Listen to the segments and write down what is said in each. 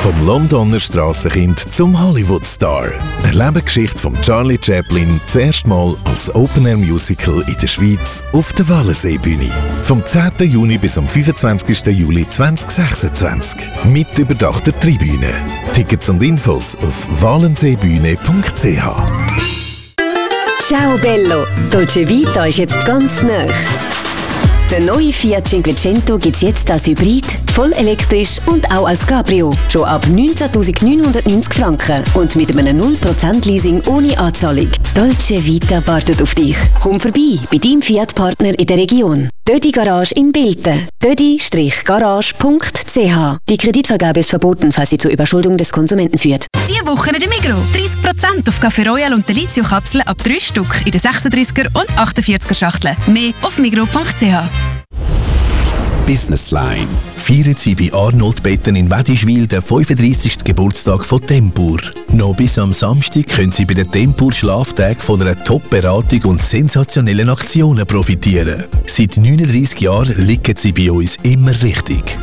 Vom Londoner Strassenkind zum Hollywood-Star. Erlebe die Geschichte von Charlie Chaplin zuerst mal als Open-Air-Musical in der Schweiz auf der Wallenseebühne. Vom 10. Juni bis am 25. Juli 2026. Mit überdachter Tribüne. Tickets und Infos auf wallenseebühne.ch. Ciao Bello, Dolce Vita ist jetzt ganz nah. Der neue Fiat Cinquecento gibt es jetzt als Hybrid, voll elektrisch und auch als Cabrio. Schon ab 19.990 Franken und mit einem 0% Leasing ohne Anzahlung. Dolce Vita wartet auf dich. Komm vorbei bei deinem Fiat-Partner in der Region. Dödi Garage in Bilten. dödi-garage.ch. Die Kreditvergabe ist verboten, falls sie zur Überschuldung des Konsumenten führt. Diese Woche in der Migros. 30% auf Café Royal und Delizio-Kapseln ab 3 Stück in den 36er und 48er Schachteln. Mehr auf migros.ch. Business Line. Feiern Sie bei Arnold Betten in Wädischwil den 35. Geburtstag von Tempur. Noch bis am Samstag können Sie bei den Tempur Schlaftagen von einer Top-Beratung und sensationellen Aktionen profitieren. Seit 39 Jahren liegen Sie bei uns immer richtig.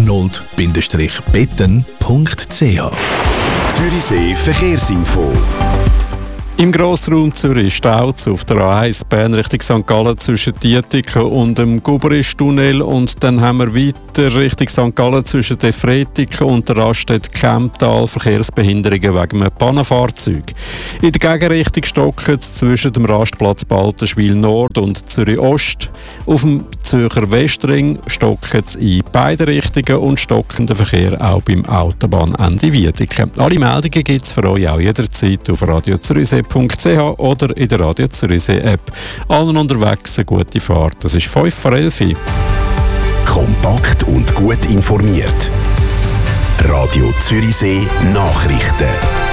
Arnold-betten.ch. Zürichsee Verkehrsinfo. Im Grossraum Zürich staut auf der A1 Bern Richtung St. Gallen zwischen Dietiken und dem Guberisch-Tunnel, und dann haben wir weiter Richtung St. Gallen zwischen den Fretiken und der Raststätte Kemptal Verkehrsbehinderungen wegen einem Pannenfahrzeug. In der Gegenrichtung stocken es zwischen dem Rastplatz Baltenschwil Nord und Zürich Ost. Auf dem Zürcher Westring stocken es in beide Richtungen und stockenden Verkehr auch beim Autobahnende Wiedeke. Alle Meldungen gibt es für euch auch jederzeit auf radiozürichsee.ch oder in der Radio Zürichsee App. Allen unterwegs eine gute Fahrt. Das ist 5 vor 11. Kompakt und gut informiert. Radio Zürichsee Nachrichten.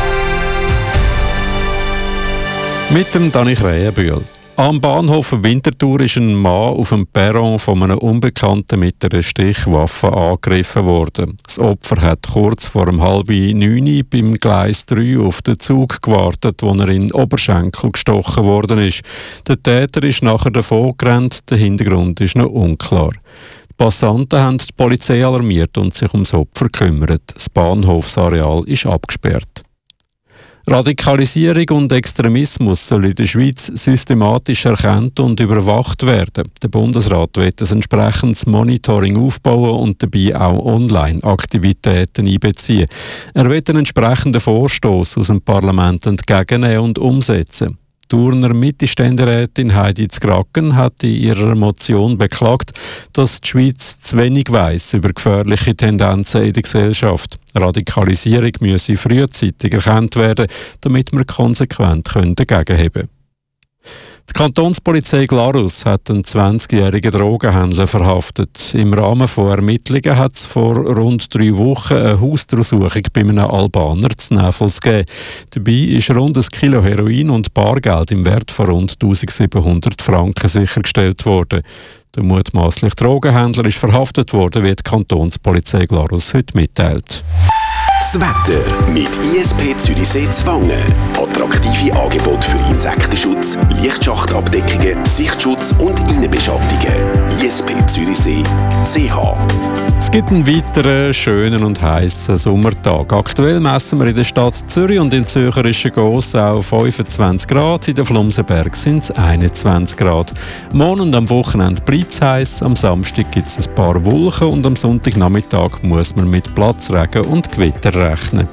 Mit dem Dani Krähenbühl. Am Bahnhof Winterthur ist ein Mann auf dem Perron von einem Unbekannten mit einer Stichwaffe angegriffen worden. Das Opfer hat kurz vor 8:30 beim Gleis 3 auf den Zug gewartet, wo er in den Oberschenkel gestochen worden ist. Der Täter ist nachher davongerannt, der Hintergrund ist noch unklar. Die Passanten haben die Polizei alarmiert und sich ums Opfer gekümmert. Das Bahnhofsareal ist abgesperrt. Radikalisierung und Extremismus soll in der Schweiz systematisch erkannt und überwacht werden. Der Bundesrat will ein entsprechendes Monitoring aufbauen und dabei auch Online-Aktivitäten einbeziehen. Er will einen entsprechenden Vorstoss aus dem Parlament entgegennehmen und umsetzen. Die Thuner Mitte-Ständerätin Heidi Zgracken hat in ihrer Motion beklagt, dass die Schweiz zu wenig weiss über gefährliche Tendenzen in der Gesellschaft. Radikalisierung müsse frühzeitig erkannt werden, damit wir konsequent dagegenheben können. Die Kantonspolizei Glarus hat einen 20-jährigen Drogenhändler verhaftet. Im Rahmen von Ermittlungen hat es vor rund 3 Wochen eine Hausdurchsuchung bei einem Albaner zu Näfels gegeben. Dabei ist rund 1 Kilo Heroin und Bargeld im Wert von rund 1700 Franken sichergestellt worden. Der mutmaßliche Drogenhändler ist verhaftet worden, wie die Kantonspolizei Glarus heute mitteilt. Das Wetter mit ISP Zürichsee Zwangen. Attraktive Angebote für Insektenschutz, Lichtschachtabdeckungen, Sichtschutz und Innenbeschattungen. ISP Zürichsee CH. Es gibt einen weiteren schönen und heißen Sommertag. Aktuell messen wir in der Stadt Zürich und im zürcherischen Gossau 25 Grad, in den Flumsenberg sind es 21 Grad. Morgen und am Wochenende bleibt es heiß, am Samstag gibt es ein paar Wolken und am Sonntagnachmittag muss man mit Platzregen und Gewitter rechnen.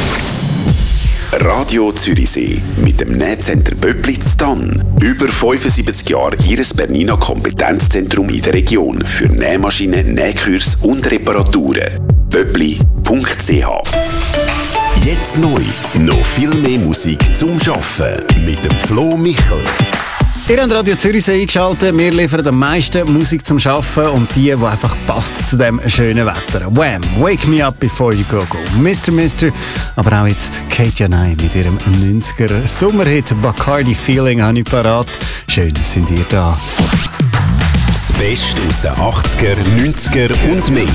Radio Zürichsee mit dem Nähcenter Böblitz Tann. Über 75 Jahre Ihres Bernina Kompetenzzentrum in der Region für Nähmaschinen, Nähkurs und Reparaturen. Böbli.ch. Jetzt neu. Noch viel mehr Musik zum Schaffen mit dem Flo Michel. Ihr habt Radio Zürichsee eingeschaltet. Wir liefern am meisten Musik zum Arbeiten und die einfach passt zu dem schönen Wetter. Wham! Wake Me Up Before You Go Go. Mr. Aber auch jetzt Kate Janai mit ihrem 90er Sommerhit Bacardi Feeling habe ich parat. Schön, sind ihr da. Das Beste aus den 80er, 90er und mehr.